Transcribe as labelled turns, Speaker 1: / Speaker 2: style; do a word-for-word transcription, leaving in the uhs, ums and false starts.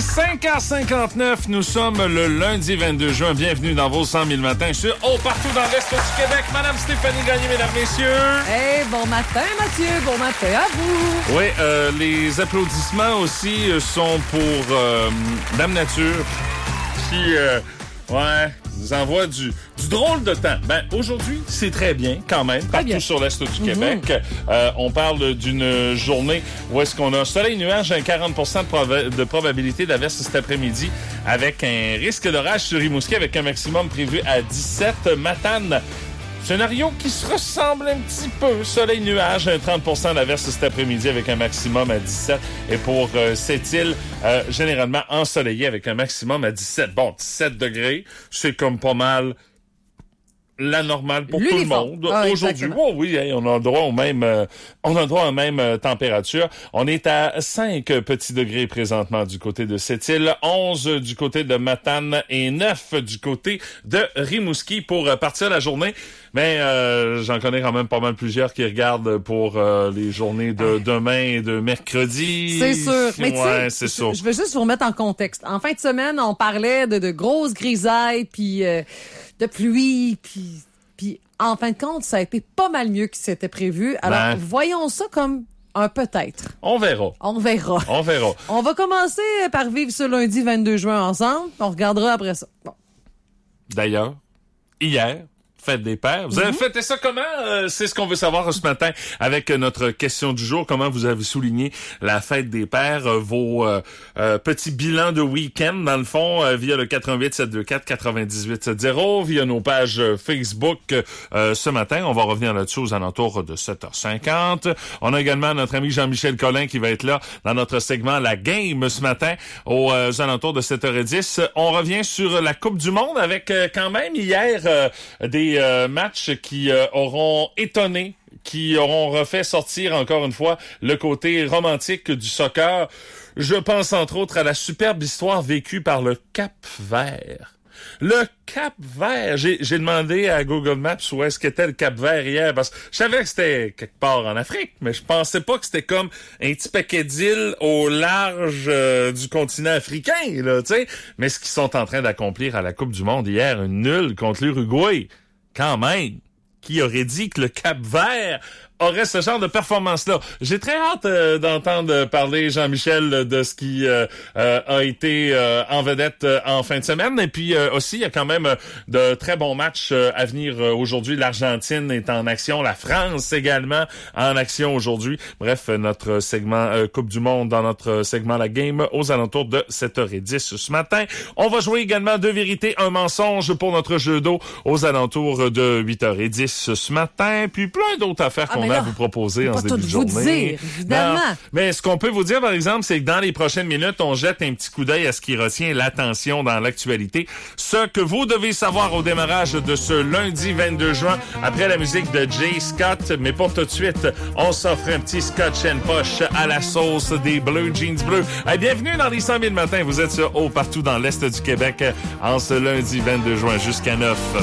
Speaker 1: cinq heures cinquante-neuf, nous sommes le lundi vingt-deux juin. Bienvenue dans vos cent mille matins. Je suis haut partout dans l'Est du Québec. Madame Stéphanie Gagné, mesdames, messieurs.
Speaker 2: Hey, bon matin, Mathieu. Bon matin à vous.
Speaker 1: Oui, euh, les applaudissements aussi sont pour euh, Dame Nature qui, euh, ouais, nous envoie du, du drôle de temps. Ben, aujourd'hui, c'est très bien quand même,
Speaker 2: très
Speaker 1: partout
Speaker 2: bien.
Speaker 1: sur l'Est du
Speaker 2: Mm-hmm.
Speaker 1: Québec. Euh, on parle d'une journée où est-ce qu'on a soleil, nuage, un quarante pour cent de, proba- de probabilité d'averse cet après-midi avec un risque d'orage sur Rimouski avec un maximum prévu à dix-sept. Matane, scénario qui se ressemble un petit peu. Soleil, nuage, un trente pour cent d'averse cet après-midi avec un maximum à dix-sept. Et pour euh, cette île, euh, généralement ensoleillé avec un maximum à dix-sept. Bon, dix-sept degrés, c'est comme pas mal la normale pour tout le monde.
Speaker 2: Ah,
Speaker 1: aujourd'hui, oh oui, hey, on a le droit au même, euh, on a le droit aux mêmes euh, températures. On est à cinq petits degrés présentement du côté de cette île, onze du côté de Matane et neuf du côté de Rimouski pour euh, partir la journée. Mais euh, j'en connais quand même pas mal plusieurs qui regardent pour euh, les journées de demain et de mercredi.
Speaker 2: C'est sûr. Mais
Speaker 1: ouais,
Speaker 2: tu
Speaker 1: c'est
Speaker 2: sais,
Speaker 1: sûr.
Speaker 2: je veux juste vous remettre en contexte. En fin de semaine, on parlait de, de grosses grisailles, puis euh, de pluie, puis, puis en fin de compte, ça a été pas mal mieux que c'était prévu. Alors,
Speaker 1: Ben.
Speaker 2: voyons ça comme un peut-être.
Speaker 1: On verra.
Speaker 2: On verra.
Speaker 1: On verra.
Speaker 2: On va commencer par vivre ce lundi vingt-deux juin ensemble. On regardera après ça. Bon.
Speaker 1: D'ailleurs, hier, fête des pères. Vous avez mm-hmm. fêté ça comment? Euh, c'est ce qu'on veut savoir ce matin avec notre question du jour. Comment vous avez souligné la fête des pères? Euh, vos euh, euh, petits bilans de week-end, dans le fond, euh, via le quatre un huit sept deux quatre quatre-vingt-dix-huit soixante, via nos pages Facebook euh, ce matin. On va revenir là-dessus aux alentours de sept heures cinquante. On a également notre ami Jean-Michel Collin qui va être là dans notre segment La Game ce matin aux, euh, aux alentours de sept heures dix. On revient sur la Coupe du Monde avec euh, quand même hier euh, des Euh, matchs qui euh, auront étonné, qui auront refait sortir encore une fois le côté romantique du soccer. Je pense entre autres à la superbe histoire vécue par le Cap-Vert. Le Cap-Vert, j'ai, j'ai demandé à Google Maps où est-ce qu'était le Cap-Vert hier, parce que je savais que c'était quelque part en Afrique, mais je pensais pas que c'était comme un petit paquet d'îles au large euh, du continent africain, là, tu sais. Mais ce qu'ils sont en train d'accomplir à la Coupe du Monde hier, une nulle contre l'Uruguay. Quand même, qui aurait dit que le Cap-Vert aurait ce genre de performance-là? J'ai très hâte euh, d'entendre parler, Jean-Michel, de ce qui euh, euh, a été euh, en vedette euh, en fin de semaine. Et puis euh, aussi, il y a quand même euh, de très bons matchs euh, à venir euh, aujourd'hui. L'Argentine est en action, la France également en action aujourd'hui. Bref, notre segment euh, Coupe du Monde dans notre segment La Game aux alentours de sept heures dix ce matin. On va jouer également Deux vérités, un mensonge pour notre jeu d'eau aux alentours de huit heures dix ce matin. Puis plein d'autres affaires
Speaker 2: ah,
Speaker 1: qu'on à vous proposer en ce début de journée.
Speaker 2: Pas tout vous dire, évidemment.
Speaker 1: Non, mais ce qu'on peut vous dire, par exemple, c'est que dans les prochaines minutes, on jette un petit coup d'œil à ce qui retient l'attention dans l'actualité. Ce que vous devez savoir au démarrage de ce lundi vingt-deux juin, après la musique de Jay Scott. Mais pour tout de suite, on s'offre un petit Scotch and Posh à la sauce des Bleu Jeans Bleus. Hey, bienvenue dans les cent mille matins. Vous êtes sur haut partout dans l'Est du Québec en ce lundi vingt-deux juin jusqu'à neuf.